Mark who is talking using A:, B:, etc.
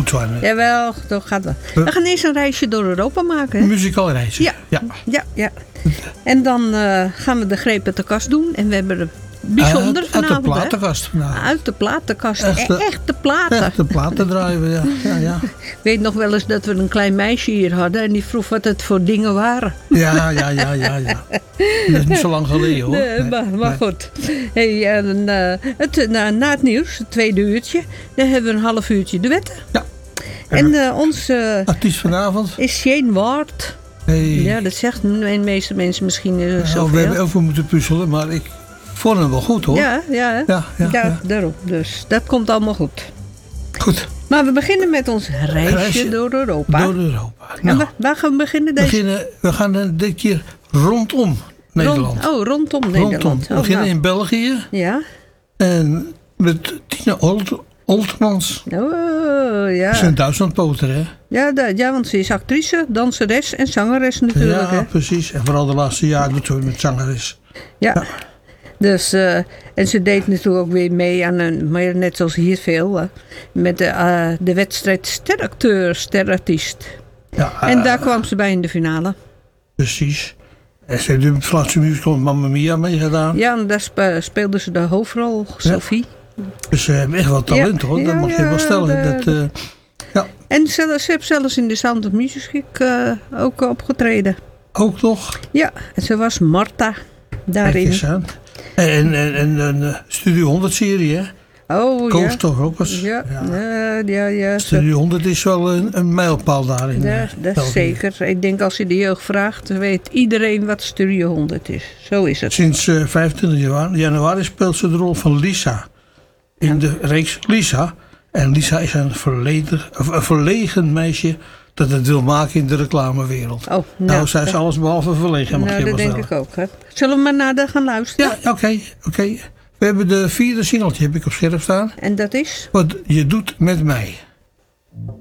A: goed zijn. Hè?
B: Jawel, dat gaat wel. We gaan eerst een reisje door Europa maken. Hè?
A: Een muzikaal reisje.
B: Ja. En dan gaan we de greep uit de kast doen. En we hebben er bijzonder vanavond.
A: Uit de platenkast vanavond.
B: Uit de platenkast. Echte platen.
A: Echte platen draaien we, ja.
B: Ik weet nog wel eens dat we een klein meisje hier hadden. En die vroeg wat het voor dingen waren.
A: Ja. Dat is niet zo lang geleden, hoor.
B: Maar goed. Hey, na het nieuws, het tweede uurtje. Dan hebben we een half uurtje duetten.
A: Ja.
B: En onze
A: artiest vanavond
B: is Shane Ward.
A: Hey.
B: Ja, dat zegt de meeste mensen misschien zoveel.
A: We hebben over moeten puzzelen, maar ik vond hem wel goed, hoor.
B: Ja, daarom. Dus dat komt allemaal goed.
A: Goed.
B: Maar we beginnen met ons reisje door Europa.
A: Nou,
B: en waar gaan we beginnen?
A: We gaan dit keer rondom Nederland.
B: Rondom Nederland.
A: We beginnen in België.
B: Ja.
A: En met Tina Oltmans.
B: Oh, ja.
A: Dat is een Duitslandpoter, hè?
B: Ja, want ze is actrice, danseres en zangeres natuurlijk.
A: Ja, precies. En vooral de laatste jaren doet ze met zangeres.
B: Ja. Dus, en ze deed natuurlijk ook weer mee aan maar net zoals hier veel, met de wedstrijd steracteur, sterartiest.
A: Ja,
B: en daar kwam ze bij in de finale.
A: Precies. En ze heeft de Franse musical Mamma Mia meegedaan.
B: Ja, en daar speelde ze de hoofdrol, Sophie.
A: Dus ze hebben echt wel talent, hoor. Dat mag je wel stellen.
B: En ze heeft zelfs in de Sound of Music ook opgetreden.
A: Ook nog?
B: Ja, en ze was Martha daarin.
A: En Studio 100-serie, hè?
B: Oh,
A: Koos toch ook eens?
B: Ja.
A: Studio 100 is wel een mijlpaal daarin.
B: Dat is zeker. Ik denk als je de jeugd vraagt, weet iedereen wat Studio 100 is. Zo is het.
A: Sinds 25 januari speelt ze de rol van Lisa. In de reeks Lisa. En Lisa is een verlegen meisje dat het wil maken in de reclamewereld.
B: Oh,
A: nou, zij is alles behalve verlegen, mag je wel
B: dat
A: stellen.
B: denk ik ook. Hè? Zullen we maar naar de gaan luisteren?
A: Ja, oké. We hebben de 4e singeltje heb ik op scherp staan.
B: En dat is?
A: Wat je doet met mij.